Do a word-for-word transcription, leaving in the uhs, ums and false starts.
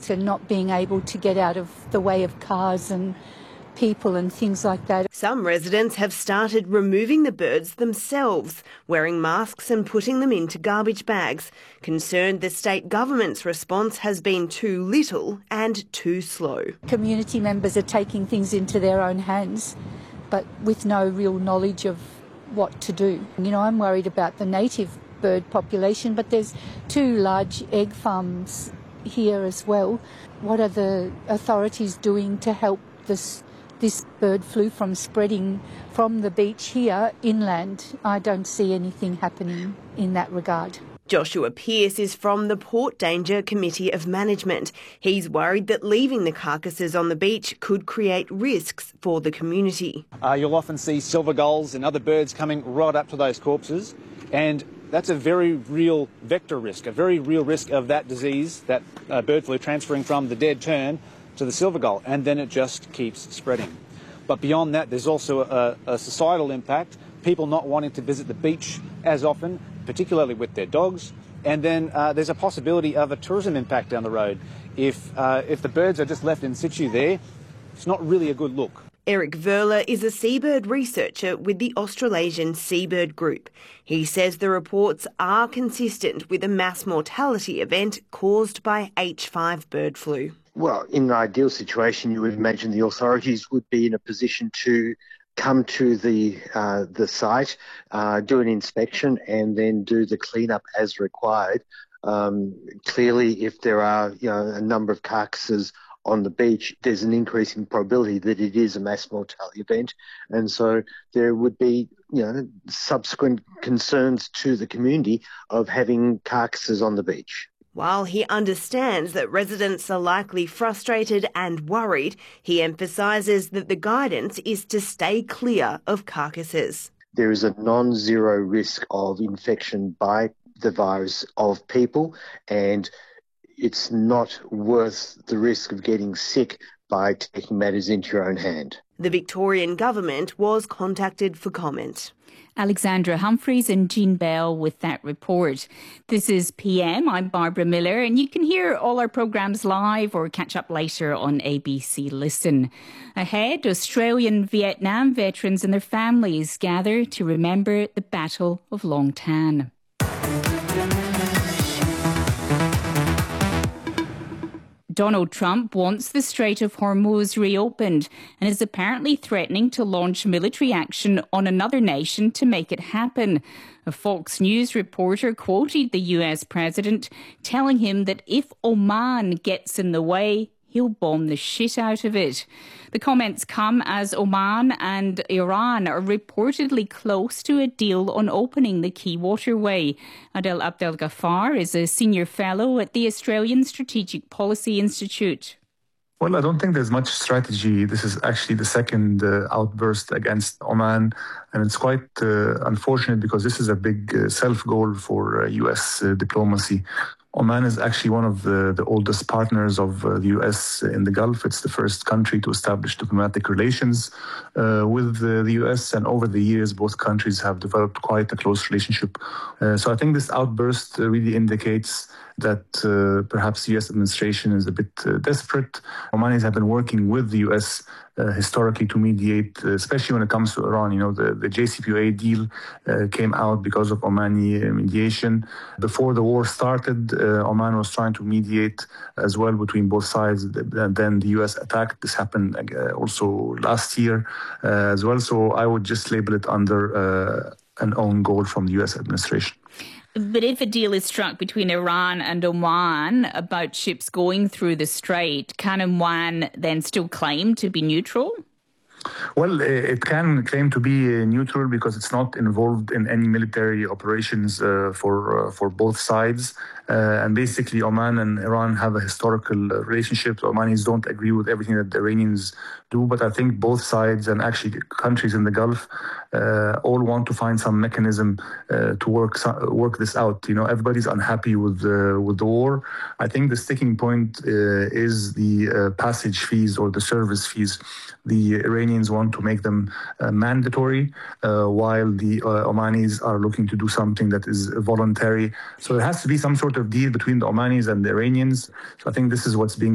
to not being able to get out of the way of cars and people and things like that. Some residents have started removing the birds themselves, wearing masks and putting them into garbage bags, concerned the state government's response has been too little and too slow. Community members are taking things into their own hands, but with no real knowledge of what to do. You know, I'm worried about the native bird population, but there's two large egg farms here as well. What are the authorities doing to help this this bird flu from spreading from the beach here inland? I don't see anything happening in that regard. Joshua Pearce is from the Port Danger Committee of Management. He's worried that leaving the carcasses on the beach could create risks for the community. Uh, you'll often see silver gulls and other birds coming right up to those corpses, and that's a very real vector risk, a very real risk of that disease, that uh, bird flu transferring from the dead tern to the silver gull, and then it just keeps spreading. But beyond that, there's also a, a societal impact, people not wanting to visit the beach as often, particularly with their dogs, and then uh, there's a possibility of a tourism impact down the road. If, uh, if the birds are just left in situ there, it's not really a good look. Eric Verler is a seabird researcher with the Australasian Seabird Group. He says the reports are consistent with a mass mortality event caused by H five bird flu. Well, in an ideal situation, you would imagine the authorities would be in a position to come to the uh, the site, uh, do an inspection, and then do the cleanup as required. Um, clearly, if there are you know a number of carcasses on the beach, there's an increasing probability that it is a mass mortality event, and so there would be you know subsequent concerns to the community of having carcasses on the beach. While he understands that residents are likely frustrated and worried, he emphasises that the guidance is to stay clear of carcasses. There is a non-zero risk of infection by the virus of people, and it's not worth the risk of getting sick by taking matters into your own hand. The Victorian government was contacted for comment. Alexandra Humphreys and Jean Bell with that report. This is P M. I'm Barbara Miller, and you can hear all our programmes live or catch up later on A B C Listen. Ahead, Australian Vietnam veterans and their families gather to remember the Battle of Long Tan. Donald Trump wants the Strait of Hormuz reopened and is apparently threatening to launch military action on another nation to make it happen. A Fox News reporter quoted the U S president, telling him that if Oman gets in the way, he'll bomb the shit out of it. The comments come as Oman and Iran are reportedly close to a deal on opening the key waterway. Adel Abdel Ghaffar is a senior fellow at the Australian Strategic Policy Institute. Well, I don't think there's much strategy. This is actually the second uh, outburst against Oman, and it's quite uh, unfortunate because this is a big uh, self-goal for uh, U S uh, diplomacy. Oman is actually one of the, the oldest partners of uh, the U S in the Gulf. It's the first country to establish diplomatic relations uh, with uh, the U S, and over the years, both countries have developed quite a close relationship. Uh, so I think this outburst uh, really indicates that uh, perhaps the U S administration is a bit uh, desperate. Omanis have been working with the U S uh, historically to mediate, uh, especially when it comes to Iran. You know, the, the J C P O A deal uh, came out because of Omani uh, mediation. Before the war started, uh, Oman was trying to mediate as well between both sides. And then the U S attacked. This happened uh, also last year uh, as well. So I would just label it under uh, an own goal from the U S administration. But if a deal is struck between Iran and Oman about ships going through the strait, can Oman then still claim to be neutral? Well, it can claim to be neutral because it's not involved in any military operations uh, for uh, for both sides. Uh, and basically, Oman and Iran have a historical relationship. The Omanis don't agree with everything that the Iranians do, but I think both sides and actually countries in the Gulf uh, all want to find some mechanism uh, to work work this out. You know, everybody's unhappy with uh, with the war. I think the sticking point uh, is the uh, passage fees or the service fees. The Iranians want to make them uh, mandatory, uh, while the uh, Omanis are looking to do something that is voluntary. So there has to be some sort of deal between the Omanis and the Iranians. So I think this is what's being